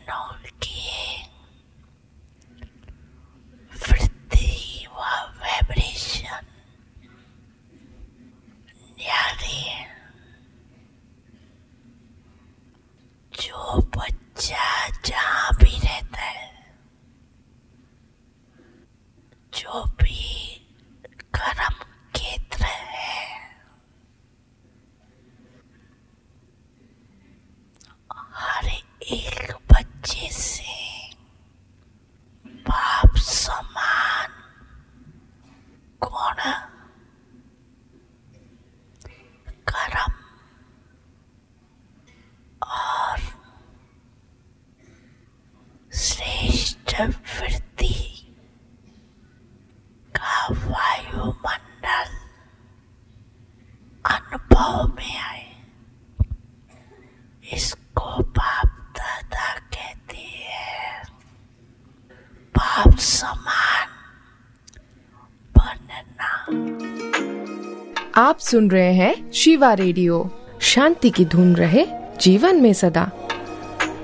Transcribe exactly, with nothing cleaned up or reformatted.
किरणों की वृद्धि व वाइब्रेशन यानी जो बच्चा जहाँ भी रहता है, जो भी कर्म क्षेत्र है, हर एक बच्चे से बाप समान गुण कर्म और श्रेष्ठ वृत्ति का वायुमंडल अनुभव में आए। इसको बाप दादा कहते हैं। बाप समान बनना। आप सुन रहे हैं शिवा रेडियो। शांति की धुन रहे जीवन में सदा।